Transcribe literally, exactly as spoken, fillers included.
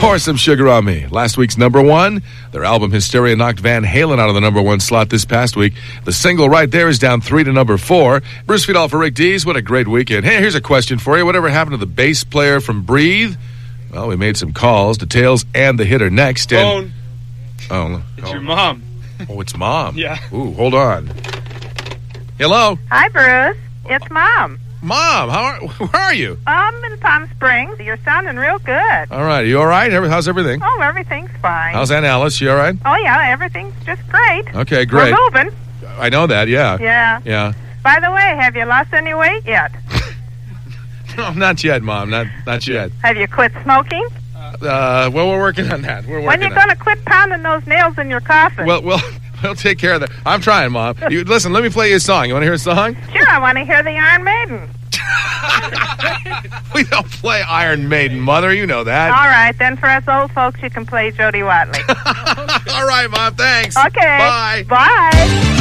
Pour Some Sugar on Me. Last week's number one. Their album Hysteria knocked Van Halen out of the number one slot this past week. The single right there is down three to number four. Bruce Fiedel for Rick Dees. What a great weekend. Hey, here's a question for you. Whatever happened to the bass player from Breathe? Well, we made some calls. Details and the hitter next. And, Phone. oh, It's oh. your mom. Oh, it's Mom. Yeah. Ooh, hold on. Hello? Hi, Bruce. It's Mom. Mom, how are, where are you? I'm in Palm Springs. You're sounding real good. All right, are you all right? Every- How's everything? Oh, everything's fine. How's Aunt Alice? She all right? Oh, yeah, everything's just great. Okay, great. We're moving. I know that, yeah. Yeah. Yeah. By the way, have you lost any weight yet? No, not yet, Mom. Not not yet. Have you quit smoking? Uh, well, we're working on that. We're working When you on going to quit pounding those nails in your coffin? Well, we'll, we'll take care of that. I'm trying, Mom. You, listen, let me play you a song. You want to hear a song? Sure, I want to hear the Iron Maiden. We don't play Iron Maiden, Mother. You know that. All right, then for us old folks, you can play Jody Watley. All right, Mom. Thanks. Okay. Bye. Bye.